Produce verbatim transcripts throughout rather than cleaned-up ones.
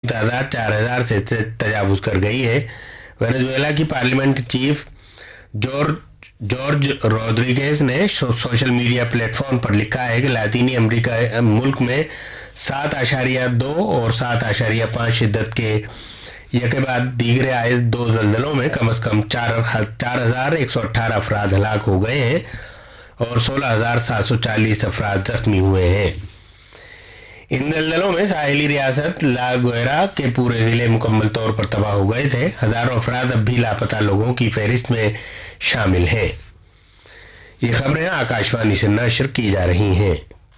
تعداد چار ہزار سے تجاوز کر گئی ہے۔ وینزویلا کی parliament chief George George Rodrigues نے سوشل میڈیا پلیٹ فارم پر لکھا ہے کہ لاطینی امریکہ ملک میں سات اشاریہ دو اور سات اشاریہ پانچ شدت کے یکے بعد دیگرے آئے دو زلزلوں میں کم از کم چار ہزار ایک سو اٹھارہ افراد ہلاک ہو گئے ہیں اور سولہ ہزار سات سو چالیس افراد زخمی ہوئے ہیں۔ ان زلزلوں میں ساحلی ریاست لا گوئرا کے پورے ضلع مکمل طور پر تباہ ہو گئے تھے۔ ہزاروں افراد اب بھی لاپتہ لوگوں کی فہرست میں شامل ہیں۔ یہ خبریں آکاشوانی سے نشر کی جا رہی ہیں۔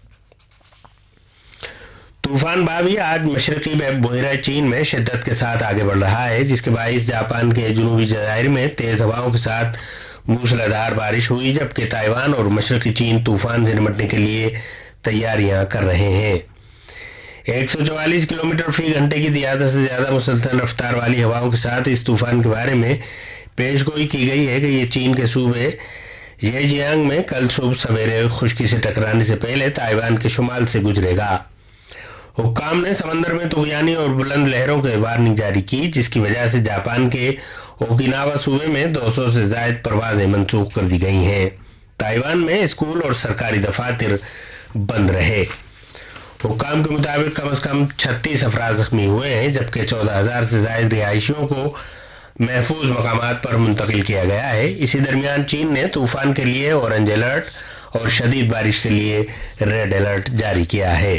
طوفان باوی آج مشرقی بحیرہ چین میں شدت کے ساتھ آگے بڑھ رہا ہے، جس کے باعث جاپان کے جنوبی جزائر میں تیز ہواؤں کے ساتھ موسلادھار بارش ہوئی، جبکہ تائیوان اور مشرقی چین طوفان سے نمٹنے کے لیے تیاریاں کر رہے ہیں۔ ایک سو چوالیس کلومیٹر فی گھنٹے کی دیہات سے زیادہ مسلسل رفتار والی ہواؤں کے ساتھ اس طوفان کے بارے میں پیش گوئی کی گئی ہے کہ یہ چین کے صوبے زیجیانگ میں کل صبح سویرے خشکی سے ٹکرانے سے پہلے تائیوان کے شمال سے گزرے گا۔ حکام نے سمندر میں طغیانی اور بلند لہروں کے وارننگ جاری کی، جس کی وجہ سے جاپان کے اوکیناوا صوبے میں دو سو سے زائد پروازیں منسوخ کر دی گئی ہیں۔ تائیوان میں اسکول اور سرکاری دفاتر بند رہے۔ حکام کے مطابق کم از کم چھتیس افراد زخمی ہوئے ہیں، جبکہ چودہ ہزار سے زائد رہائشیوں کو محفوظ مقامات پر منتقل کیا گیا ہے۔ اسی درمیان چین نے طوفان کے لیے اورنج الرٹ اور شدید بارش کے لیے ریڈ الرٹ جاری کیا ہے۔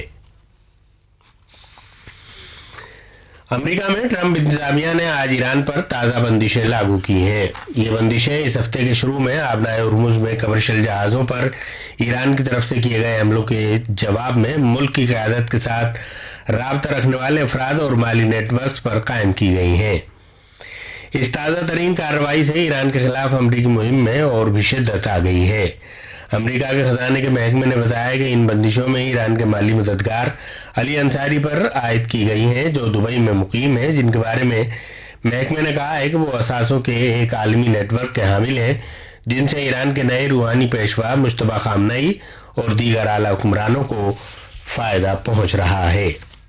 امریکہ میں ٹرمپ انتظامیہ نے آج ایران پر تازہ بندشیں لاگو کی ہیں۔ یہ بندشیں اس ہفتے کے شروع میں آبنائے ہرمز میں کمرشل جہازوں پر ایران کی طرف سے کیے گئے حملوں کے جواب میں ملک کی قیادت کے ساتھ رابطہ رکھنے والے افراد اور مالی نیٹ ورکس پر قائم کی گئی ہیں۔ اس تازہ ترین کارروائی سے ایران کے خلاف امریکی مہم میں اور بھی شدت آ گئی ہے۔ امریکہ کے خزانے کے محکمے نے بتایا کہ ان بندشوں میں ایران کے مالی مددگار علی انصاری پر عائد کی گئی ہیں، جو دبئی میں مقیم ہیں، جن کے بارے میں محکمے نے کہا ہے کہ وہ اثاثوں کے ایک عالمی نیٹ ورک کے حامل ہیں، جن سے ایران کے نئے روحانی پیشوا مجتبی خامنئی اور دیگر اعلیٰ حکمرانوں کو فائدہ پہنچ رہا ہے۔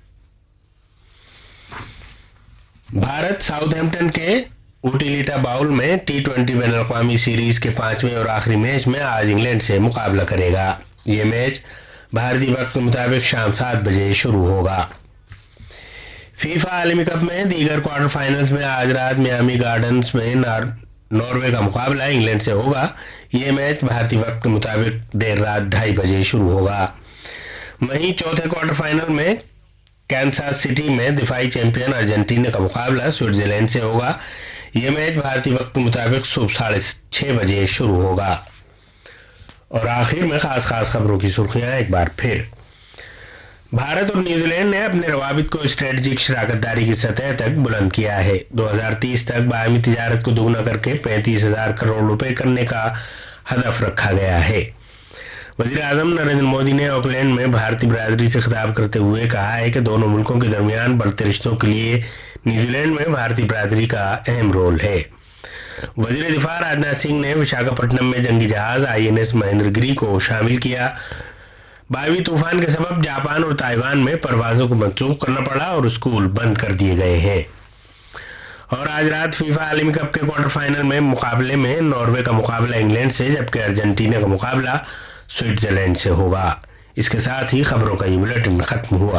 بھارت ساؤتھ ہیمپٹن کے اوٹیلیٹا باؤل میں ٹی ٹوینٹی بین الاقوامی سیریز کے پانچویں اور آخری میچ میں آج انگلینڈ سے مقابلہ کرے گا۔ یہ میچ بھارتی وقت کے مطابق شام سات بجے شروع ہوگا۔ فیفا عالمی کپ میں دیگر کوارٹر فائنلز میں آج رات میامی گارڈنز میں ناروے کا مقابلہ انگلینڈ سے ہوگا۔ یہ میچ بھارتی وقت کے مطابق دیر رات ڈھائی بجے شروع ہوگا۔ وہیں چوتھے کوارٹر فائنل میں کینساس سٹی میں دفاعی چیمپئن ارجنٹینا کا مقابلہ سوئٹزرلینڈ سے ہوگا۔ یہ میچ بھارتی وقت کے مطابق صبح ساڑھے چھ بجے شروع ہوگا۔ اور آخر میں خاص خاص خبروں کی سرخیاں ایک بار پھر۔ بھارت اور نیوزی لینڈ نے اپنے روابط کو اسٹریٹجک شراکت داری کی سطح تک بلند کیا ہے۔ دو ہزار تیس تک باہمی تجارت کو دوگنا کر کے پینتیس ہزار کروڑ روپے کرنے کا ہدف رکھا گیا ہے۔ وزیر اعظم نریندر مودی نے آکلینڈ میں بھارتی برادری سے خطاب کرتے ہوئے کہا ہے کہ دونوں ملکوں کے درمیان بڑھتے رشتوں کے لیے نیوزی لینڈ میں بھارتی برادری کا اہم رول ہے۔ وزیر دفاع راجناتھ سنگھ نے وشاکھاپٹنم میں جنگی جہاز آئی این ایس مہیندر گری کو شامل کیا۔ باوی طوفان کے سبب جاپان اور تائیوان میں پروازوں کو منسوخ کرنا پڑا اور اسکول بند کر دیے گئے ہیں۔ اور آج رات فیفا عالمی کپ کے کوارٹر فائنل میں مقابلے میں ناروے کا مقابلہ انگلینڈ سے، جبکہ ارجنٹینا کا مقابلہ سوئٹزرلینڈ سے ہوگا۔ اس کے ساتھ ہی خبروں کا یہ بلیٹن ختم ہوا۔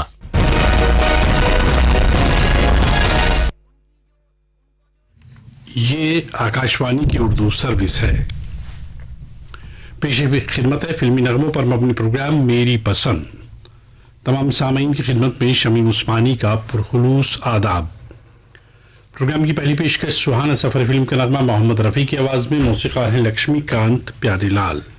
یہ آکاشوانی کی اردو سروس ہے۔ پیش خدمت ہے فلمی نغموں پر مبنی پروگرام میری پسند۔ تمام سامعین کی خدمت میں شمیم عثمانی کا پرخلوص آداب۔ پروگرام کی پہلی پیشکش سہانا سفر فلم کا نغمہ محمد رفیع کی آواز میں، موسیقار ہیں لکشمی کانت پیارے لال۔